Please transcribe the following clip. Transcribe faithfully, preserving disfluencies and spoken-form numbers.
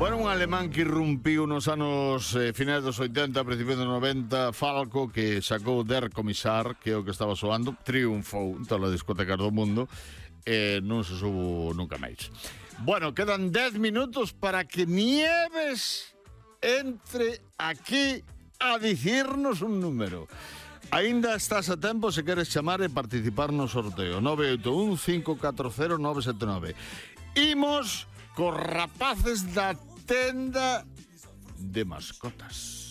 Bueno, un alemán que irrumpiu nos anos eh, finais dos oitenta, principios dos noventa, Falco, que sacou Der Kommissar, que é o que estaba soando, triunfou en todas as discotecas do mundo, e non se subo nunca máis. Bueno, quedan dez minutos para que Nieves entre aquí a dicirnos un número. Aínda estás a tempo se queres chamar e participar no sorteo. nove oito un, cinco catro cero, nove sete nove. Imos cos rapaces da tenda de mascotas.